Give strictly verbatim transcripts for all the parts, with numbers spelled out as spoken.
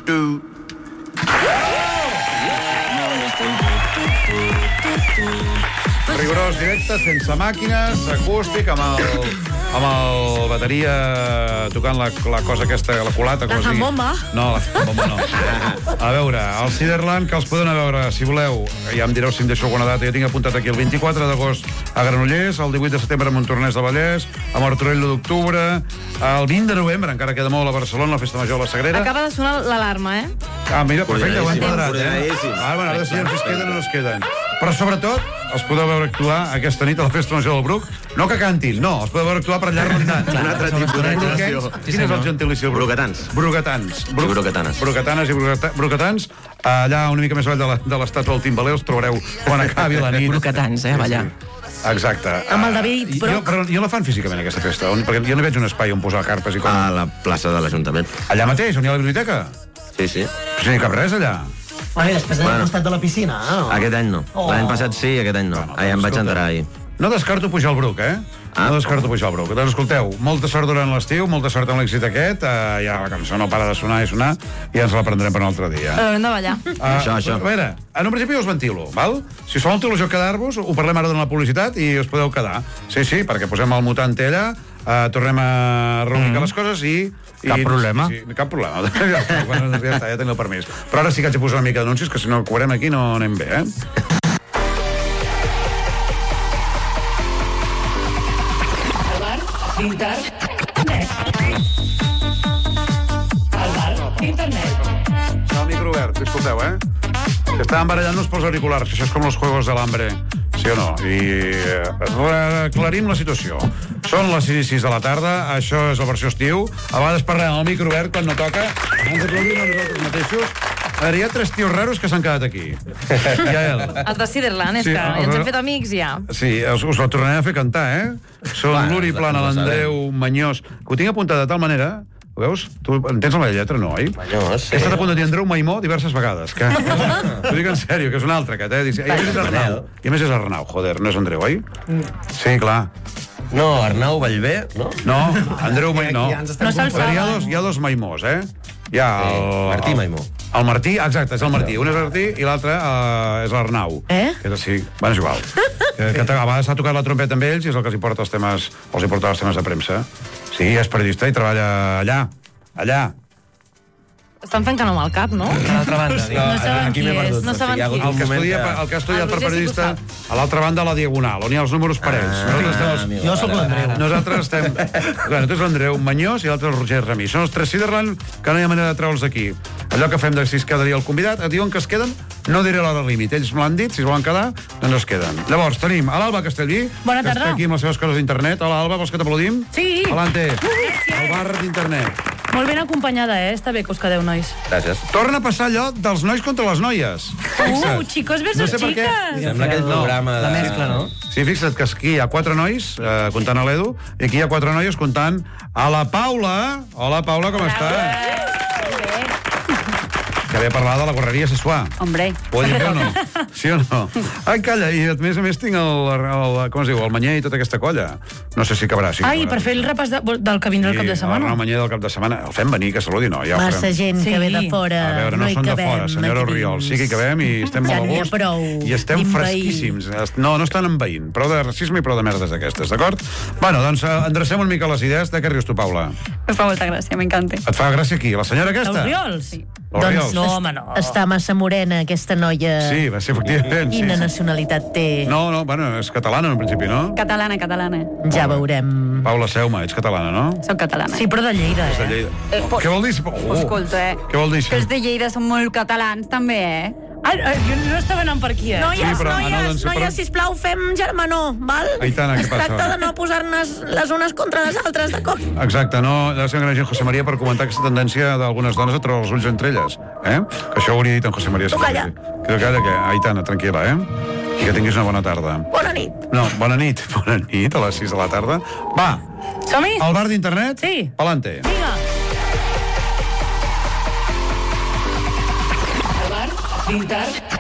tu. Rigorós directe, sense màquines, acústic, amb el, amb el bateria tocant la, la cosa aquesta, la culata. La zambomba? No, la zambomba no. A veure, el Ciderland, que els podeu anar a veure, si voleu, ja em direu si em deixo alguna data, jo tinc apuntat aquí el vint-i-quatre d'agost a Granollers, el divuit de setembre a Montornès del Vallès, a Martorell l'u d'octubre, el vint de novembre, encara queda molt a Barcelona, la Festa Major a la Sagrera. Acaba de sonar l'alarma, eh? Ah, mira, perfecte, ho hem quadrat, eh? Ah, bueno, ara decidim si es queden o no es queden. Però, sobretot, els podeu veure actuar aquesta nit a la Festa Major del Bruc. No que cantin, no, els podeu veure actuar per allà rondant. Un altre tipus d'actuació. Quin és el gentilici del Bruc? Brugatans. Brugatans. I brucatanes. Brucatanes i brucata- brucatans. Allà, una mica més avall de la- de l'estàtua del Timbaler, els trobareu quan acabi la nit. Brucatans, eh, ballar. Exacte. Amb el David Ah, i- Broc. jo, però jo la fan físicament, aquesta festa, on, perquè jo no veig un espai on posar carpes i com... A la plaça de l'Ajuntament. Allà mateix, on hi ha la biblioteca? Sí, sí. Però si no hi cap res, allà. Bueno, i després Bueno. al costat de la piscina, no? Aquest any no. Oh. L'any passat sí, aquest any no. Allà em vaig escolta. entrar ahir. No descarto pujar al Bruc, eh? Ah. No descarto pujar al Bruc. Doncs escolteu, molta sort durant l'estiu, molta sort amb l'èxit aquest. Uh, ja la cançó no para de sonar i sonar i ens la prendrem per un altre dia. Haurem de ballar. Uh, Això, això. A veure, en un principi us ventilo, val? Si us fa un il·lusió quedar-vos, ho parlem ara de la publicitat i us podeu quedar. Sí, sí, perquè posem el mutante allà, uh, tornem a reubicar mm. les coses i... Cap i, problema. Sí, sí, cap problema. ja, bueno, ja està, ja teniu el permís. Però ara sí que haig de posar una mica d'anuncis, que si no cobrem aquí no anem bé, eh? Internet. El bar d'internet. El micro obert, disculpeu, eh? Que estàvem barallant-nos pels auriculars, que això és com los juegos de l'hambre, sí o no? I eh, aclarim la situació. Són les sis i sis de la tarda, això és la versió estiu, a vegades parlem el micro obert quan no toca, ens aplaudim a nosaltres mateixos. A veure, hi ha tres tios raros que s'han quedat aquí. Hi ha el... Els de Ciderland, és Sí, que el- ja ens hem fet amics, ja. Sí, us, us la tornarem a fer cantar, eh? Són Bueno, l'Uri Plana, ho sabem. l'Andreu Manyós, que ho tinc apuntat de tal manera... Ho veus? Tu entens la meva lletra, no, oi? Manyós, He estat a punt de dir Andreu Maimó diverses vegades. Que... T'ho dic en sèrio, que és un altre aquest, eh? Dic, I a més és Arnau. I a més és Arnau, joder, no és Andreu, oi? Sí, clar. No, Arnau Vallvé, no? No, Andreu Maimó. Aquí ja ens No estem se'l Hi ha, saben. dos, hi ha dos Maimós, eh? Hi ha el... Martí Maimó. El Martí, exacte, és el Martí. Un és el Martí i l'altre uh, és l'Arnau. Eh? Que és així. Bueno, és igual. que, que a vegades s'ha tocat la trompeta amb ells i és el que els hi porta els temes, els hi porta els temes de premsa. Sí, és periodista i treballa allà. Allà. Estan fent que no amb el cap, no? A l'altra banda, dic. No saben aquí qui m'he és, perdut, no o sigui, saben hi ha qui hagut El és. que, moment estudia, que- el que ha estudiat El per Roger sí que ho periodista sap. a l'altra banda de la Diagonal, on hi ha els números parells. Ah, Nosaltres estem els... amigo, Jo sóc vale, l'Andreu. vale. Nosaltres estem... Bueno, tu és l'Andreu Manyós i l'altre el Roger Ramí. Són els tres Ciderland que no hi ha manera de treure'ls aquí. Allò que fem de si es quedaria el convidat, et diuen que es queden, no diré l'hora límit. Ells me l'han dit, si es volen quedar, doncs es queden. Llavors, tenim a l'Alba Castellví, Bona que tarda. està aquí amb les seves coses d'internet. Hola, Alba, vols que t'aplaudim? Sí. Alante, el bar d'internet. Molt ben acompanyada, eh? Està bé que us quedeu, nois. Gràcies. Torna a passar allò dels nois contra les noies. Uh, chicos versus No sé per què. chicas. Sembla aquell programa de... La mescla, no? Sí, fixa't que aquí hi ha quatre nois, eh, comptant a l'Edu, i aquí hi ha quatre noies comptant a la Paula. Hola, Paula, com estàs? Que ve a parlar de la correria sexual. Hombre. Ho he dit bé o no? Sí o no? Ai, calla, i a més a més tinc el, el, com es diu, el Manyer i tota aquesta colla. No sé si cabrà. Sí, Ai, cabrà. per fer el repàs de, del que vindrà el cap de setmana. El Manyer del cap de setmana. El fem venir, que saludi, no? Ja ho Massa farem. gent Sí. que ve de fora. A veure, no, hi són de cabem fora, senyora aquí Oriol. dins. Sí que hi cabem i estem Ja molt n'hi a ha gust. prou I estem d'invair. fresquíssims. No, no estan envaint. Prou de racisme i prou de merdes d'aquestes, d'acord? Bueno, doncs eh, endrecem una mica les idees. De què rius tu, Paula? Me fa molta gràcia, m'encanta. Et fa gràcia aquí? La senyora aquesta? L'Oriol? Sí. L'Oriol. Doncs No, es- home, no. està massa morena, aquesta noia. Sí, va ser efectivament. Sí, Quina sí. nacionalitat té? No, no, bueno, és catalana en un principi, no? Catalana, catalana. Ja veurem. Paula Seuma, ets catalana, no? Soc catalana. Sí, però de Lleida, És de eh? Lleida. Eh, po- Què vol dir? Oh, Escolta, eh? Què vol dir Que això? els de Lleida són molt catalans, també, eh? Ai, ai, jo no estava anant per aquí, eh? Noies, Sí, però- ah, no, noies, doncs sí, però- noies, sisplau, fem germanor, val? Aitana, què es passa? tracta de no posar-nos les unes contra les altres, d'acord? Exacte, no, la seva gran gent José María per comentar aquesta tendència d'algunes dones a treure els ulls entre elles. Eh? Que això ho hauria dit en José María. Tu calla. Que calla, que Aitana, tranquil·la, eh? I que tinguis una bona tarda. Bona nit. No, bona nit, bona nit, a les sis de la tarda. Va, Som-hi? al bar d'internet? Sí. Palante. Vinga. El bar d'internet.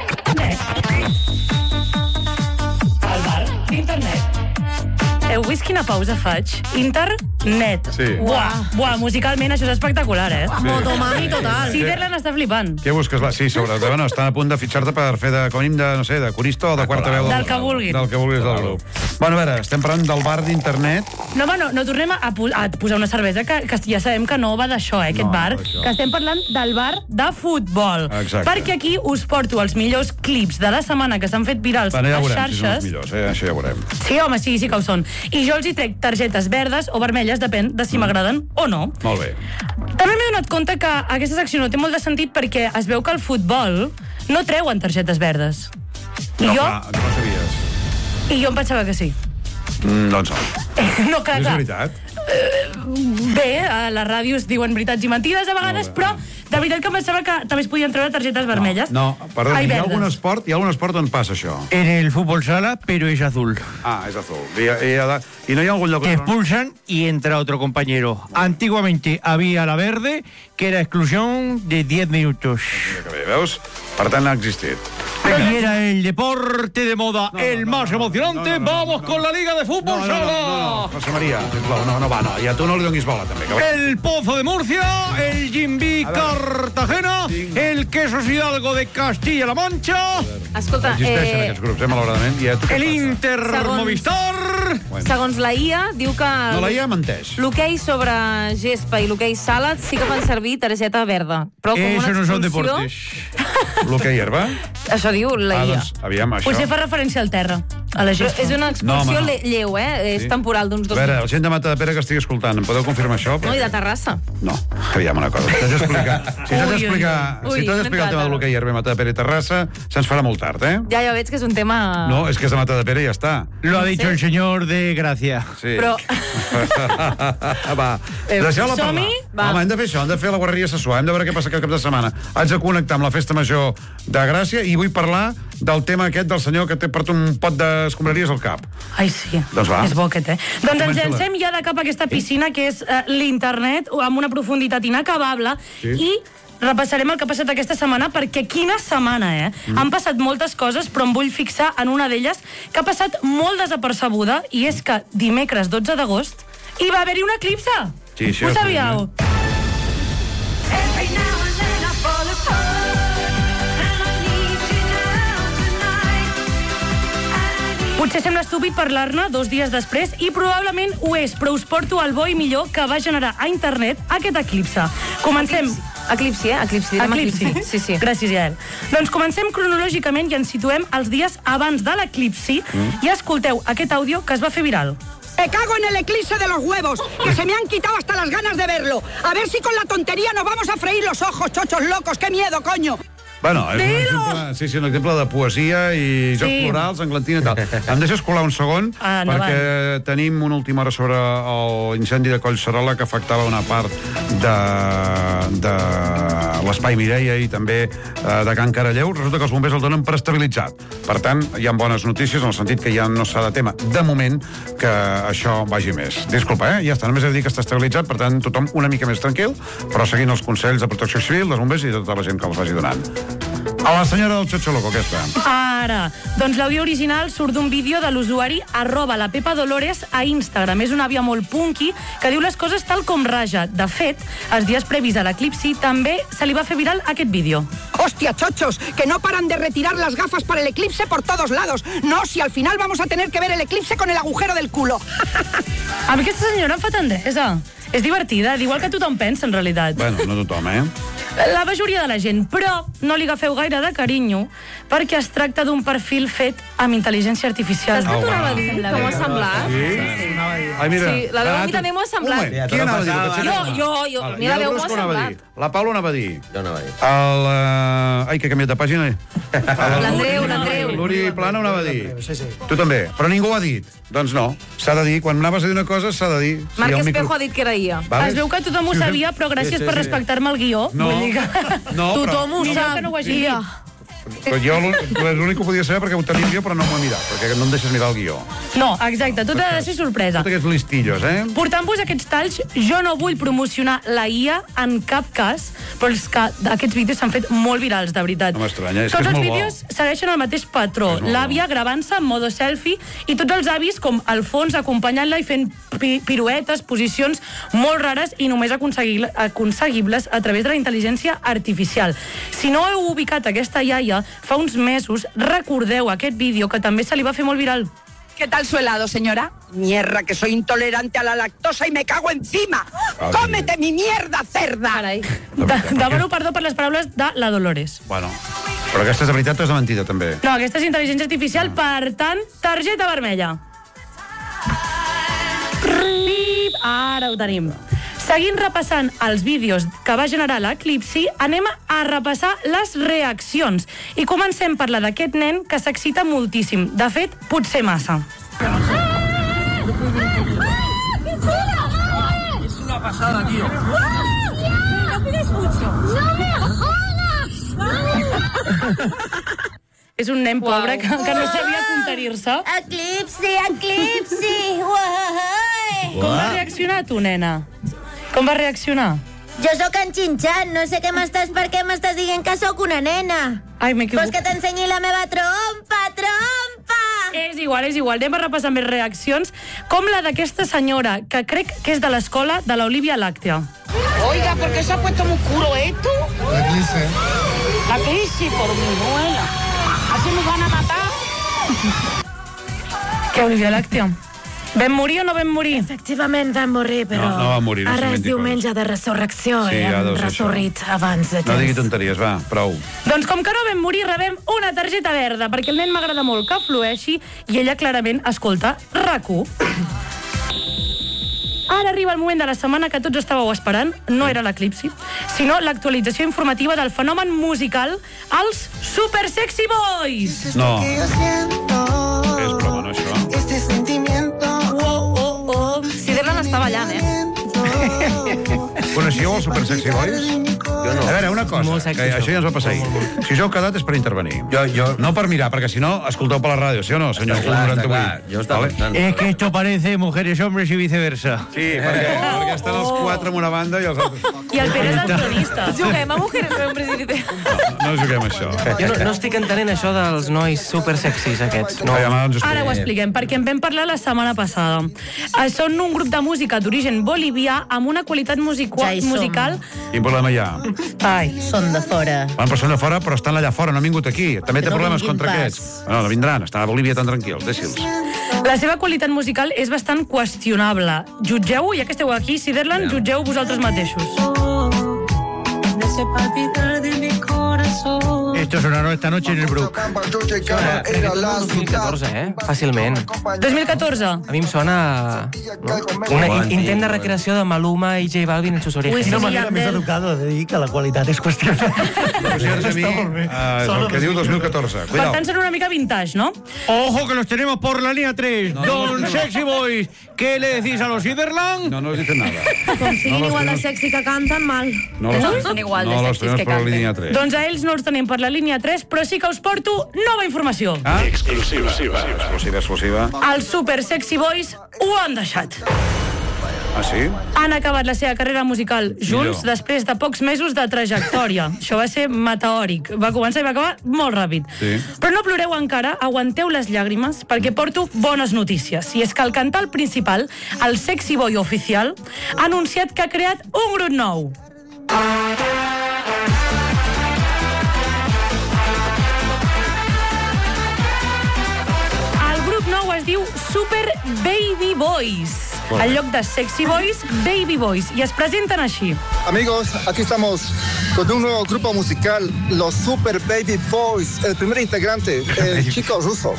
El bar d'internet. Heu vist quina pausa faig? Inter net. Sí. Buah, buah, musicalment això és espectacular, eh? Motomami total. Ciderland està flipant. Què busques? La... Sí, sobretot, bueno, estan a punt de fitxar-te per fer de, com a mínim de, no sé, de coristo o de quarta veu. Del que vulguin. Del que vulguis del grup. Bueno, a veure, estem parlant del bar d'internet. No, home, no, no tornem a, pu a posar una cervesa, que, que ja sabem que no va d'això, eh, aquest No, bar. això. Que estem parlant del bar de futbol. Exacte. Perquè aquí us porto els millors clips de la setmana que s'han fet virals Bueno, ja a veurem si són els xarxes. millors, eh? Això ja veurem. Sí, home, sí, sí que ho són. I jo els hi trec targetes verdes o vermelles, depèn de si m'agraden o no. Molt bé. També m'he donat compte que aquesta secció no té molt de sentit perquè es veu que el futbol no treuen targetes verdes. I No, jo, clar, no ho sabies. i jo em pensava que sí. Mm, doncs no. No, clar, És clar. veritat. Bé, a les ràdios diuen veritats i mentides a vegades, però de veritat que em pensava que també es podien treure targetes vermelles. No, perdó, Ai, hi ha verdes. algun esport, hi ha algun esport on passa això. En el fútbol sala, pero es azul. Ah, és azul. I, i, i no hi ha algun lloc... Te expulsan y entra otro compañero. Antiguamente había la verde, que era exclusión de diez minutos. Que bé, veus? Per tant, ha existit. Y era el deporte de moda, No, el no, más no, no, emocionante. no, no, no, Vamos no. con la Liga de Fútbol No, no, Sala. no, no, José María, sisplau, no, no va, no. I a tu no li donis bola, també. Que... El Pozo de Murcia, el Jimby Cartagena, el Quesos Hidalgo de Castilla-La Mancha, Escolta, Existeixen eh, aquests grups, eh, malauradament. I a tu què el passa? Inter Segons- Movistar. Bueno. segons la I A, diu que No, la I A menteix. l'hoquei sobre gespa i l'hoquei sala sí que fan servir targeta verda. Però com una Eso no son expulsió... deportes. L'hoquei herba? Això diu la Ah, I A. doncs, aviam, això... Potser fa referència al terra, a la Però gespa. és una expulsió No, home, no. le- lleu, eh? És Sí. temporal d'uns A dos veure, minuts. la gent de Matadepera que estigui escoltant, em podeu confirmar això? No, i de Terrassa. No, aviam una cosa. Si t'has d'explicar si t'has Ui, ui, d'explicar ui. si Ui, t'has una d'explicar el tema entrada. de l'hoquei herba, Matadepera i Terrassa, se'ns farà molt tard, eh? Ja, ja veig que és un tema... No, és que és de Matadepera i ja està. Lo ha dicho el señor de Gracia. Sí. Però... Va, Eh, deixeu-la parlar. som-hi? Va. Home, hem de fer això, hem de fer la guarreria sessuar, hem de veure què passa aquest cap de setmana. Haig de connectar amb la festa major de Gràcia i vull parlar del tema aquest del senyor que té porta un pot d'escombraries al cap. Ai, sí. Doncs va. És bo aquest, eh? Doncs ens Comença-la. llancem ja de cap a aquesta piscina, que és eh, l'internet, amb una profunditat inacabable, Sí. i repassarem el que ha passat aquesta setmana, perquè quina setmana, eh? Mm. Han passat moltes coses, però em vull fixar en una d'elles que ha passat molt desapercebuda, i és que dimecres dotze d'agost hi va haver-hi un eclipse. Sí, això Ho ja ho sabem, sabíeu? Potser sembla estúpid parlar-ne dos dies després, i probablement ho és, però us porto el bo i millor que va generar a internet aquest eclipse. Comencem... Eclipsi, eh? Eclipsi. direm Eclipsi. Sí, sí. Gràcies, Jael. Doncs comencem cronològicament i ens situem els dies abans de l'eclipsi i escolteu aquest àudio que es va fer viral. Me cago en el eclipse de los huevos, que se me han quitado hasta las ganas de verlo. A ver si con la tontería nos vamos a freír los ojos, chochos locos. ¡Qué miedo, coño! Bueno, és un Dilo! exemple, sí, sí, un exemple de poesia i jocs Sí. florals, englantina i tal. Em deixes colar un segon, Ah, endavant. perquè tenim una última hora sobre l'incendi de Collserola que afectava una part de, de l'Espai Mireia i també eh, de Can Caralleu. Resulta que els bombers el donen per estabilitzat. Per tant, hi ha bones notícies en el sentit que ja no s'ha de tema, de moment, que això vagi més. Disculpa, eh? Ja està, només he de dir que està estabilitzat, per tant, tothom una mica més tranquil, però seguint els consells de protecció civil, dels bombers i de tota la gent que els vagi donant. A la senyora del Xocho Loco, aquesta. Ara, doncs l'àudio original surt d'un vídeo de l'usuari arroba la Pepa Dolores a Instagram. És una àvia molt punky que diu les coses tal com raja. De fet, els dies previs a l'eclipsi també se li va fer viral aquest vídeo. ¡Hostia, chochos! Que no paran de retirar las gafas para el eclipse por todos lados. No, si al final vamos a tener que ver el eclipse con el agujero del culo. A mi aquesta senyora em fa tendresa. És divertida, igual que tothom pensa, en realitat. Bueno, no tothom, eh? La majoria de la gent, però no li agafeu gaire de carinyo perquè es tracta d'un perfil fet amb intel·ligència artificial. Saps què t'ho Au, anava a va. dir? Com ha semblat? Ai, mira. Sí, la veu a mi tu- també m'ho ha semblat. Un moment, Ja, qui tot anava a el dir? passava. Que Jo, jo, jo. Vale, Mira, la i el veu m'ho Brusco ha anava a semblat. dir. La Paula anava a dir. Jo no va dir. El... Uh... Ai, que he canviat de pàgina. El- L'Andreu, l'Andreu. L'Uri Plana ho anava a dir. Tu també. Però ningú ho ha dit. Doncs no. S'ha de dir. Quan anaves a dir una cosa, s'ha de dir. Si Marc hi ha un Espejo micro- ha dit que era I A. Vale? Es veu que tothom ho Sí, sabia, però gràcies sí, sí, per sí. respectar-me el guió. No, Vull dir que... no, però... Tothom ho Millor sap. que no ho hagi dit. Però jo l'únic l'únic que ho podia saber perquè ho tenia el guió, però no m'ho he mirat, perquè no em deixes mirar el guió. No, exacte, tot ha de ser sorpresa. Tots aquests listillos, eh? Portant-vos aquests talls, jo no vull promocionar la I A en cap cas, però és que aquests vídeos s'han fet molt virals, de veritat. No m'estranya, és que Tots és els molt bo. vídeos segueixen el mateix patró. L'àvia gravant-se en modo selfie i tots els avis com Alfons acompanyant-la i fent pi piruetes, posicions molt rares i només aconseguir aconseguibles a través de la intel·ligència artificial. Si no heu ubicat aquesta iaia, fa uns mesos recordeu aquest vídeo que també se li va fer molt viral. ¿Qué tal su helado, señora? Mierda, que soy intolerante a la lactosa y me cago encima. ¡Cómete mi mierda, cerda! Carai. De demano perdó per les paraules de la Dolores. Bueno, però aquesta és de veritat o és de mentida, també? No, aquesta és intel·ligència artificial, per tant, targeta vermella. Rip. Ara ho tenim. Seguint repassant els vídeos que va generar l'eclipsi, anem a repassar les reaccions. I comencem per la d'aquest nen que s'excita moltíssim. De fet, potser massa. Es una pasada, tío. És un nen pobre que, que no sabia contenir-se. Eclipsi, eclipsi! Uai! Com va reaccionar tu, nena? Com va reaccionar? Jo sóc en Xinxan, no sé què m'estàs, per què m'estàs dient que sóc una nena. Ai, m'he equivocat. Vols que t'ensenyi la meva trompa, trompa! És igual, és igual. Anem a repassar més reaccions, com la d'aquesta senyora, que crec que és de l'escola de l'Olivia Láctea. Oiga, ¿por qué se ha puesto muy oscuro esto? La crisis. La crisis, por mi muela. Así nos van a matar. Què, Olivia Láctea? Vam morir o no vam morir? Efectivament vam morir, però... No, no va morir, no ara és s'inventi diumenge de resurrecció Sí, i ja hem deu ser ressorrit abans de temps. No digui tonteries, va, prou. Doncs com que no vam morir, rebem una targeta verda, perquè el nen m'agrada molt que flueixi i ella clarament escolta RAC1. Ara arriba el moment de la setmana que tots estàveu esperant, no era l'eclipsi, sinó l'actualització informativa del fenomen musical els Super Sexy Boys. No. És broma, no, això? Este sentimiento. Oh, oh, oh. Siderland està ballant, eh? Coneixíeu els Super Sexy Boys? Jo no. A veure, una cosa, Molt sexy, que això. això ja ens va passar ahir. Si jo heu quedat és per intervenir. Jo, jo... No per mirar, perquè si no, escolteu per la ràdio, sí o no, senyor? Està clar, u està noranta-vuit. clar. Jo estava pensant. Es que esto parece mujeres, hombres y viceversa. Sí, perquè, perquè estan els quatre en una banda i els altres... I el Pere és el cronista. Juguem a mujeres, hombres i viceversa. No, no juguem a això. Jo no, no estic entenent això dels nois super sexis aquests. No. Ai, home, doncs Ara ho expliquem, perquè en vam parlar la setmana passada. Eh, Són un grup de música d'origen bolivià amb una qualitat musical, Ja hi som. musical... Quin problema hi ha? Ai, Són de fora. Van, però són de fora, però estan allà fora, no han vingut aquí. També té Que no problemes vinguin contra pas. aquests. No, no vindran, estan a Bolívia tan tranquils, deixi'ls. la seva qualitat musical és bastant qüestionable. Jutgeu, ja que esteu aquí, Siderland, jutgeu vosaltres mateixos. Esto sonará esta noche en el Brook. dos mil catorze, eh? Fàcilment. dos mil catorze. A mi em sona... No? Un Molt intent de antic, recreació de Maluma i J Balvin en sus orígenes. Una manera més educada de dir que la qualitat és qüestionable. Però si ara a mi, eh, és el que diu dos mil catorze. Per Cuidao. tant, són una mica vintage, no? Ojo que los tenemos por la línea tres. No, Don no, no. Sexy Boys. ¿Qué le decís a los Siderland? No, no els dicen nada. Com siguin No, igual de los sexy que canten, mal. No los, No, són igual de no los sexis tenemos que por la canten. línia tres. Doncs a ells no els tenim per la línia tres, però sí que us porto nova informació. Ah? Exclusiva. Exclusiva, exclusiva. Els Super Sexy Boys ho han deixat. Ah, sí? Han acabat la seva carrera musical junts Millor. després de pocs mesos de trajectòria. Això va ser meteòric. Va començar i va acabar molt ràpid. Sí. Però no ploreu encara, aguanteu les llàgrimes, perquè porto bones notícies. I és que el cantant principal, el Sexy Boy oficial, ha anunciat que ha creat un grup nou. El grup nou es diu Super Baby Boys. En lloc de Sexy Boys, Baby Boys. I es presenten així. Amigos, aquí estamos con un nuevo grupo musical, los Super Baby Boys. El primer integrante, el chico ruso.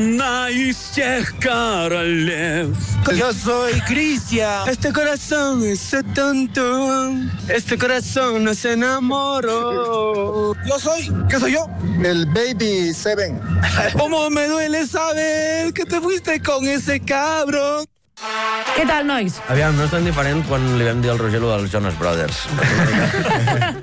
Yo soy Cristian. Este corazón es tonto. Este corazón no se enamoró. Yo soy. ¿Qué soy yo? El Baby Seven. ¿Cómo me duele saber que te fuiste con ese cabrón? Què tal, nois? Aviam, no és tan diferent quan li vam dir al Roger lo dels Jonas Brothers.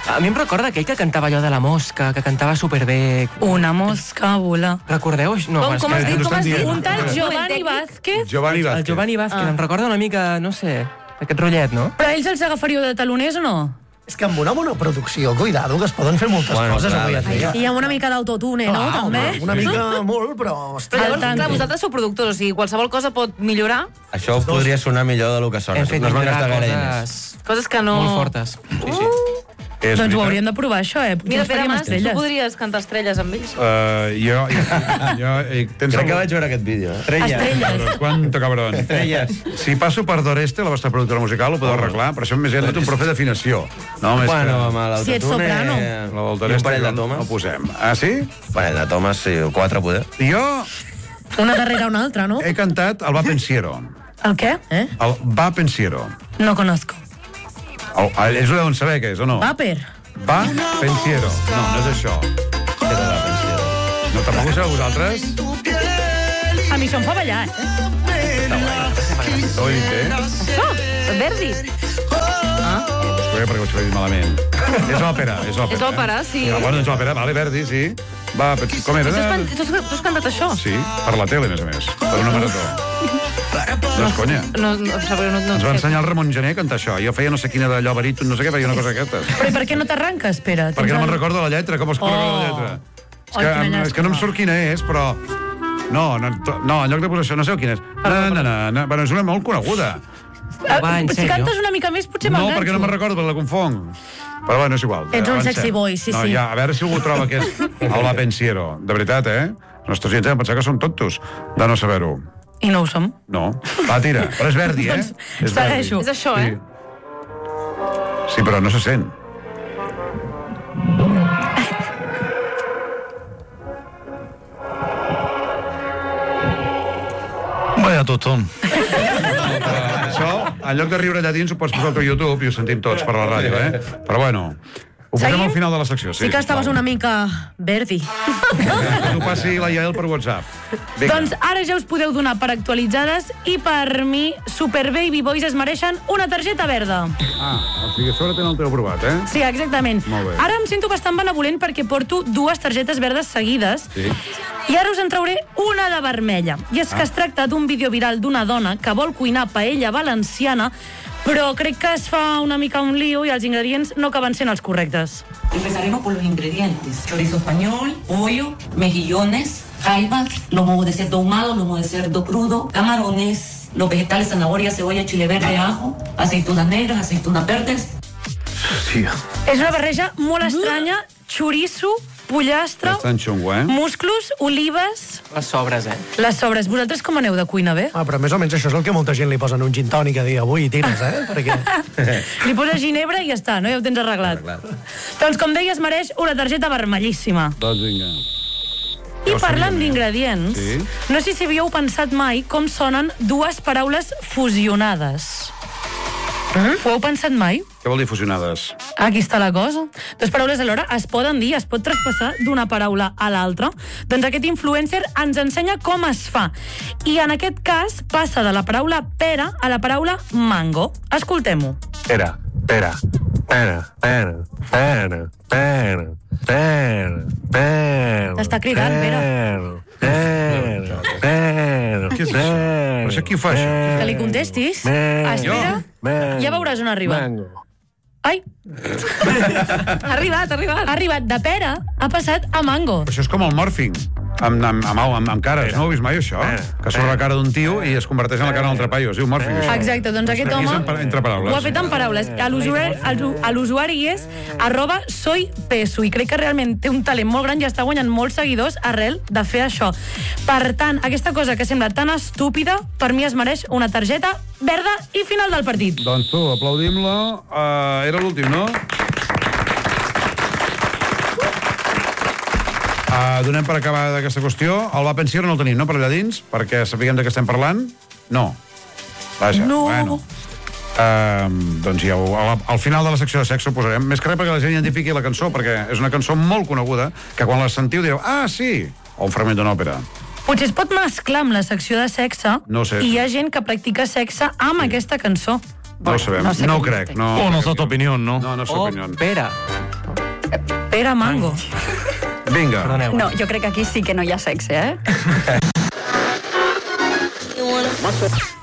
A mi em recorda aquell que cantava allò de la mosca, que cantava superbé. Una mosca vola. Recordeu? No, Com, com has dit? Com has dit? Un tal Giovanni Vázquez. Giovanni Vázquez. El Giovanni Vázquez, Ah. em recorda una mica, no sé, aquest rotllet, no? Però ells els agafaríeu de taloners o no? És que amb una bona producció, cuidado, que es poden fer moltes Bueno, coses clar, avui en dia. I amb una mica d'autotune, no? Ah, També. Una mica molt, però... Però llavors, clar, vosaltres sou productors, o sigui, qualsevol cosa pot millorar. Això podria sonar millor del que sona. Hem fet No es van gastar gaire millorar diners. coses Coses que no... molt fortes. Sí, sí. És Doncs ho veritat. hauríem de provar, això, eh? Potser Mira, ens Pere faríem Mas, tu estrelles. podries cantar estrelles amb ells. Uh, jo... jo eh, tens Crec que vaig veure aquest vídeo. Eh? Estrelles. Quanto cabrón. Estrelles. Si passo per Doreste, la vostra productora musical, ho podeu arreglar, però això més hem fet un profe d'afinació. No, més Bueno, amb que... Si ets l'autotune... soprano. La del I un Doreste parell de no tomes. posem. Ah, sí? Un parell de tomes, sí, quatre poder. Jo Una darrere una altra, no? he cantat el Va Pensiero. El què? Eh? El Va Pensiero. No conozco. El, el, ells ho deuen saber, què és, o no? Paper. Va Pensiero. No, no és això. Què era la pensió? No, tampoc ho sabeu vosaltres? A mi això em fa ballar, eh? No ho he dit, eh? Això, Verdi. Ah. Perquè ho vaig dir malament. És òpera, és òpera. És òpera, sí. Ah, bueno, és òpera, vale, Verdi, sí. Va, com era? Tu has, can- tu, has, tu has cantat això? Sí, per la tele, a més a més. Per una marató. No és conya. No, no, no, no, no Ens va ensenyar el Ramon Gené a cantar això. Jo feia no sé quina d'allò baríton, no sé què, feia una cosa d'aquestes. Però i per què no t'arranques, Pere? Perquè no me'n recordo la lletra, com es col·loca Oh. la lletra. És Ai, que, quina em- és que no em llàstima. surt quina és, però... No, no, no, en lloc de posar això, no sé quina és. Na, na, na, na. Bueno, és una molt coneguda. Va, en Si sèrio? cantes una mica més, potser No, m'enganxo. perquè no me'n recordo, perquè la confong. Però bueno, és igual. Ets un Avancem. sexy boy, sí, no, sí. Ja, a veure si algú troba que és el Va Pensiero. De veritat, eh? Els nostres oients han pensat que som tontos de no saber-ho. I no ho som. No. Va, tira. Però és Verdi, eh? Doncs És segueixo. Verdi. És això, eh? Sí. Sí, però no se sent. Vaya tothom. Això, en lloc de riure allà dins, ho pots posar al teu YouTube i ho sentim tots per la ràdio, eh? Però bueno, ho posem Seguim? al final de la secció. Sí que estaves una mica verdi. Que t'ho passi la Yael per WhatsApp. Vinga. Doncs ara ja us podeu donar per actualitzades i per mi Super Baby Boys es mereixen una targeta verda. Ah, o sigui, a sobre tenen el teu aprovat, eh? Sí, exactament. Molt bé. Ara em sento bastant benevolent perquè porto dues targetes verdes seguides Sí. i ara us en trauré una de vermella. I és que Ah. es tracta d'un vídeo viral d'una dona que vol cuinar paella valenciana, però crec que es fa una mica un lío i els ingredients no acaben sent els correctes. Empezaremos por los ingredientes. Chorizo español, pollo, mejillones, jaibas, lomo de cerdo ahumado, lomo de cerdo crudo, camarones, los vegetales, zanahoria, cebolla, chile verde, ajo, aceitunas negras, aceitunas verdes. Sí. És una barreja molt estranya, xoriço, pollastre, Bastant xungo, eh? musclos, olives... Les sobres, eh? Les sobres. Vosaltres com aneu de cuina, bé? Ah, però més o menys això és el que molta gent li posa en un gin tònic a dir avui i tires, eh? Perquè... Li poses ginebra i ja està, no? Ja ho tens arreglat. Doncs, com deia, es mereix una targeta vermellíssima. Doncs vinga. I parlant d'ingredients, Sí. no sé si havíeu pensat mai com sonen dues paraules fusionades. Mm? Ho heu pensat mai? Què vol dir fusionades? Aquí està la cosa. Dues paraules alhora es poden dir, es pot traspassar d'una paraula a l'altra. Doncs aquest influencer ens ensenya com es fa. I en aquest cas passa de la paraula pera a la paraula mango. Escoltem-ho. Pera, pera, pera, pera, pera, pera, pera, pera. T'està cridant, Pere. Pera, pera, Què és això? Però això qui ho fa, això? Que li contestis. Mango. Espera, Mango. ja veuràs on arriba. Mango. Ai, Ha arribat, ha arribat. ha arribat de pera, ha passat a mango. Però això és com el morphing. Amb, amb, amb, amb, amb cares, no ho heu vist mai, això? Que surt la cara d'un tio i es converteix en la cara d'un altre paio. Es diu morphing, això. Exacte, doncs aquest Aquí home és en- entre paraules. ho ha fet en paraules. A l'usuari a l'usuari és arroba soypeso i crec que realment té un talent molt gran i està guanyant molts seguidors arrel de fer això. Per tant, aquesta cosa que sembla tan estúpida, per mi es mereix una targeta verda i final del partit. Doncs tu, aplaudim-la. Uh, era l'últim, no? Uh, donem per acabar aquesta qüestió. El Va Pensiero no el tenim, no, per allà dins? Perquè sapiguem de què estem parlant? No. Vaja, No. bueno. Uh, doncs ja ho, al, al final de la secció de sexe ho posarem. Més que res perquè la gent identifiqui la cançó, perquè és una cançó molt coneguda, que quan la sentiu direu, ah, sí, o un fragment d'una òpera. Potser es pot mesclar amb la secció de sexe No sé. i hi ha gent que practica sexe amb aquesta cançó. No ho sabem, no sé no ho què crec. No, O no es tu opinión, ¿no? no, no és O opinió. pera. Pere Mango. Vinga. Perdoneu. No, jo crec que aquí sí que no hi ha sexe, eh?